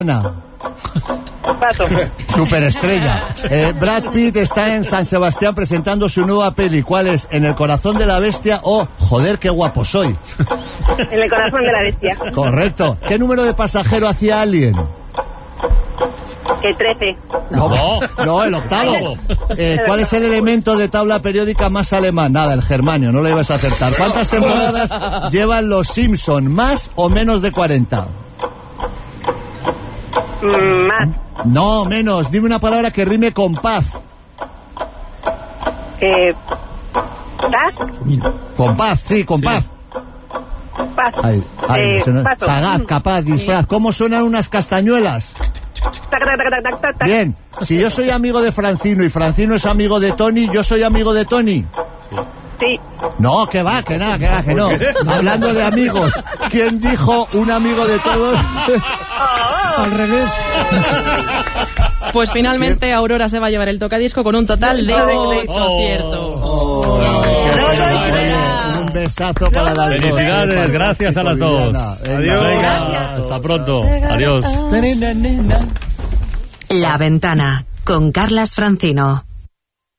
Paso. Superestrella. Brad Pitt está en San Sebastián presentando su nueva peli. ¿Cuál es? ¿En el corazón de la bestia o joder, qué guapo soy? En el corazón de la bestia. Correcto. ¿Qué número de pasajero hacía Alien? El 13. No, el octavo. ¿Cuál es el elemento de tabla periódica más alemán? Nada, el germanio, no lo ibas a acertar. ¿Cuántas temporadas llevan los Simpson? ¿Más o menos de 40? Más. No, menos. Dime una palabra que rime con paz. ¿Paz? Con paz, sí, con paz. Paz. Paso. Sagaz, capaz, disfraz. ¿Cómo suenan unas castañuelas? Bien, si yo soy amigo de Francino y Francino es amigo de Tony, ¿yo soy amigo de Tony? Sí. No, que va, que nada, que no. Hablando de amigos, ¿quién dijo un amigo de todos? Al revés. Pues finalmente Aurora se va a llevar el tocadisco con un total de 8 aciertos. Un besazo para las dos. Felicidades, gracias a las dos. Adiós. Venga, hasta pronto. Adiós. La Ventana con Carlas Francino.